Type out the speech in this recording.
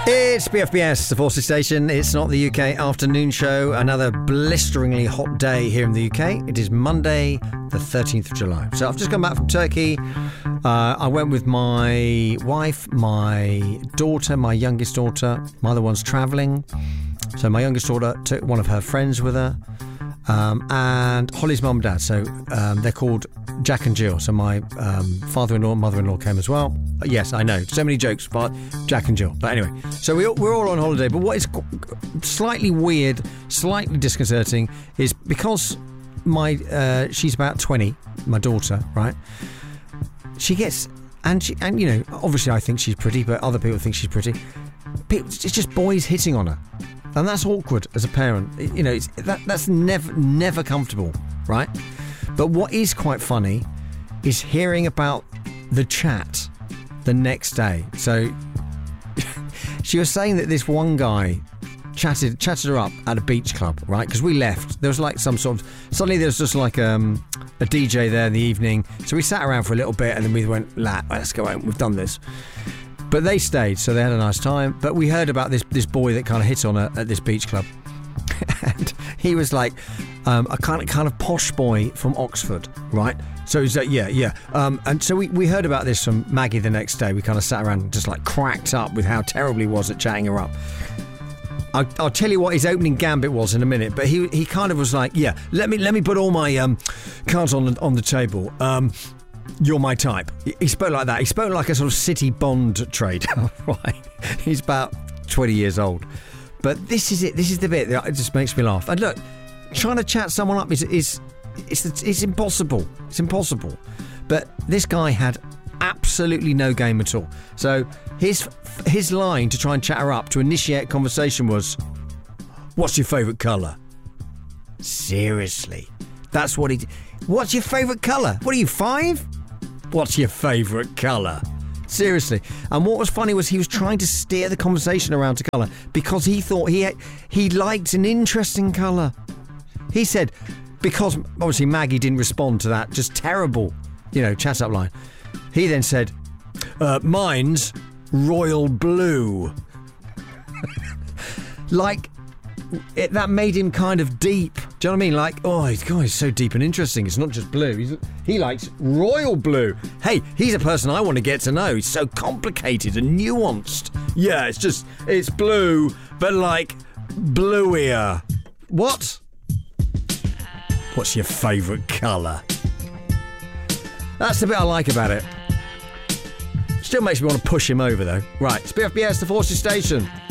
It's BFBS, the Forces Station. It's not the UK afternoon show. Another blisteringly hot day here in the UK. It is Monday, the 13th of July. So I've just come back from Turkey. I went with my wife, my daughter, my youngest daughter. My other one's travelling. So my youngest daughter took one of her friends with her. And Holly's mum and dad. So they're called Jack and Jill. So my father-in-law and mother-in-law came as well. Yes, I know. So many jokes about Jack and Jill. But anyway, so we're all on holiday. But what is slightly weird, slightly disconcerting is because she's about 20, my daughter, right? She gets, and you know, obviously I think she's pretty, but other people think she's pretty. It's just boys hitting on her. And that's awkward as a parent. You know, that's never comfortable, right? But what is quite funny is hearing about the chat the next day. So she was saying that this one guy chatted her up at a beach club, right? Because we left. There was like suddenly there was just like a DJ there in the evening. So we sat around for a little bit and then we went, let's go home. We've done this. But they stayed, so they had a nice time. But we heard about this boy that kind of hit on her at this beach club. And he was like a kind of posh boy from Oxford, right? So he's like, yeah. And so we heard about this from Maggie the next day. We kind of sat around and just like cracked up with how terrible he was at chatting her up. I'll tell you what his opening gambit was in a minute, but he kind of was like, yeah, let me put all my cards on the table. You're my type. He spoke like that. He spoke like a sort of city bond trader, right? He's about 20 years old. But this is it. This is the bit that just makes me laugh. And look, trying to chat someone up is impossible. It's impossible. But this guy had absolutely no game at all. So his line to try and chat her up to initiate conversation was, "What's your favourite colour?" Seriously, that's what he did. What's your favourite colour? What are you, 5? What's your favourite colour? Seriously. And what was funny was he was trying to steer the conversation around to colour because he thought he liked an interesting colour. He said, because obviously Maggie didn't respond to that just terrible, chat up line. He then said, mine's royal blue. That made him kind of deep. Do you know what I mean? Like, oh, he's so deep and interesting. It's not just blue. He likes royal blue. Hey, he's a person I want to get to know. He's so complicated and nuanced. Yeah, it's blue, but like bluier. What? What's your favourite colour? That's the bit I like about it. Still makes me want to push him over, though. Right, it's BFBS, the Forces Station.